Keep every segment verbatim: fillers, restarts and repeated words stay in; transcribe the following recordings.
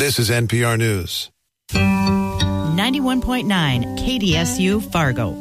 This is N P R News. ninety-one point nine K D S U Fargo.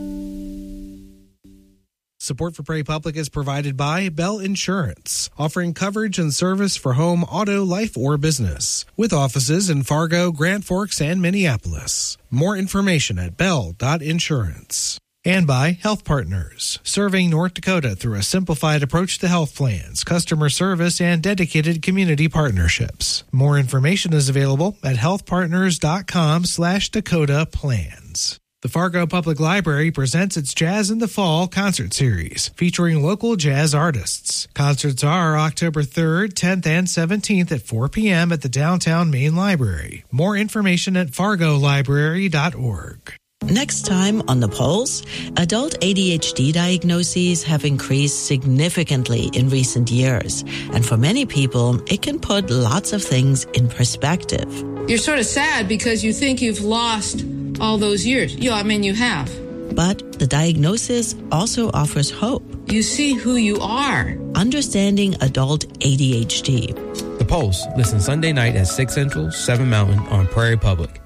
Support for Prairie Public is provided by Bell Insurance, offering coverage and service for home, auto, life, or business, with offices in Fargo, Grand Forks, and Minneapolis. More information at bell dot insurance. And by Health Partners, serving North Dakota through a simplified approach to health plans, customer service, and dedicated community partnerships. More information is available at healthpartners.com slash Dakota plans. The Fargo Public Library presents its Jazz in the Fall concert series, featuring local jazz artists. Concerts are October third, tenth, and seventeenth at four p.m. at the Downtown Main Library. More information at fargo library dot org. Next time on The Pulse, adult A D H D diagnoses have increased significantly in recent years. And for many people, it can put lots of things in perspective. You're sort of sad because you think you've lost all those years. Yeah, I mean, you have. But the diagnosis also offers hope. You see who you are. Understanding adult A D H D. The Pulse. Listen Sunday night at six Central, seven Mountain on Prairie Public.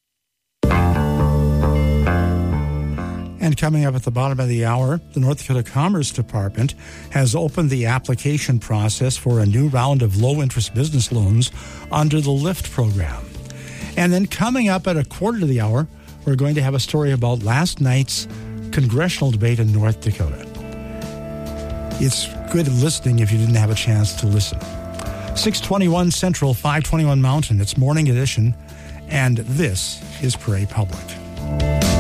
And coming up at the bottom of the hour, the North Dakota Commerce Department has opened the application process for a new round of low-interest business loans under the LIFT program. And then coming up at a quarter to the hour, we're going to have a story about last night's congressional debate in North Dakota. It's good listening if you didn't have a chance to listen. six twenty-one Central, five twenty-one Mountain. It's Morning Edition, and this is Prairie Public.